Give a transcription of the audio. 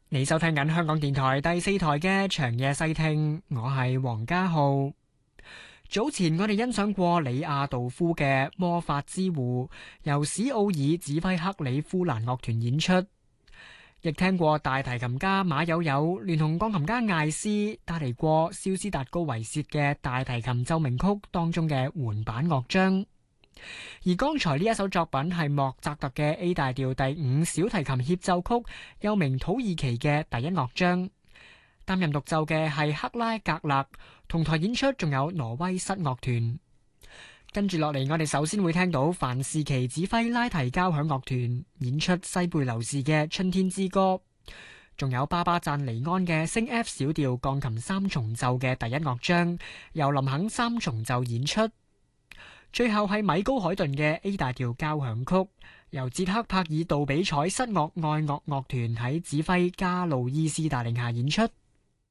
你收聽緊香港電台第四台嘅長夜細聽，我係黃家浩。早前我哋欣賞過李亞道夫嘅《魔法之湖》，由史奧爾指揮克里夫蘭樂團演出，亦聽過大提琴家馬友友聯同鋼琴家艾斯帶嚟過肖斯達高維薛嘅大提琴奏鳴曲當中嘅緩板樂章。而剛才呢一首作品係莫扎特嘅 A 大調第五小提琴協奏曲，又名土耳其嘅第一樂章。擔任獨奏嘅係克拉格勒，同台演出仲有挪威室樂團。跟住落嚟，我哋首先會聽到范士奇指揮拉提交響樂團演出西貝流士嘅《春天之歌》，仲有巴巴贊尼安嘅升 F 小調鋼琴三重奏嘅第一樂章，由林肯三重奏演出。最後係米高海頓嘅 A 大調交響曲，由捷克帕爾杜比采室樂愛樂樂團喺指揮加路伊斯帶領下演出。